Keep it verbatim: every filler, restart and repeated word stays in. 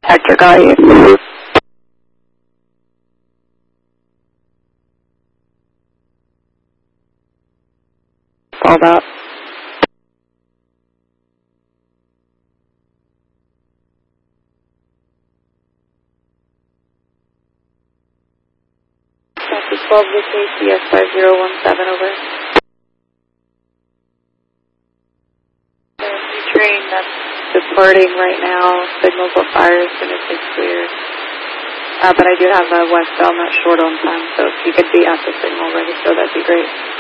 Hector, got you. All that. Copy twelve V K C S five zero one seven, over. There's a train that's departing right now. Signals will fire as soon as it's clear. Uh, but I do have a westbound that's short on time, so if you could be at the signal ready, so that'd be great.